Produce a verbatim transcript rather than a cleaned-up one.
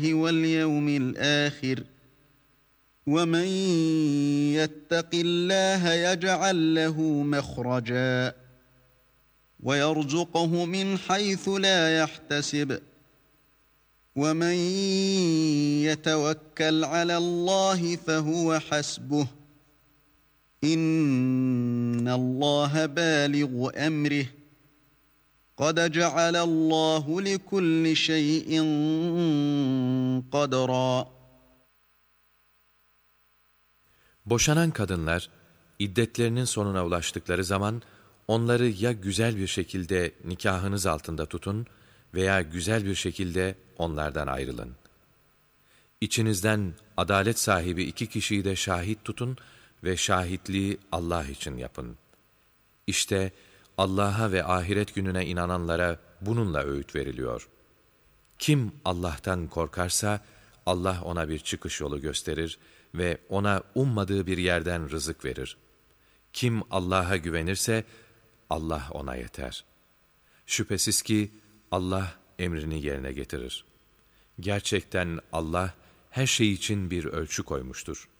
واليوم الآخر ومن يتق الله يجعل له مخرجا ويرزقه من حيث لا يحتسب ومن يتوكل على الله فهو حسبه إن الله بالغ أمره قد جعل الله لكل شيء قدرا. Boşanan kadınlar, iddetlerinin sonuna ulaştıkları zaman, onları ya güzel bir şekilde nikahınız altında tutun veya güzel bir şekilde onlardan ayrılın. İçinizden adalet sahibi iki kişiyi de şahit tutun ve şahitliği Allah için yapın. İşte Allah'a ve ahiret gününe inananlara bununla öğüt veriliyor. Kim Allah'tan korkarsa, Allah ona bir çıkış yolu gösterir ve ona ummadığı bir yerden rızık verir. Kim Allah'a güvenirse, Allah ona yeter. Şüphesiz ki Allah emrini yerine getirir. Gerçekten Allah her şey için bir ölçü koymuştur.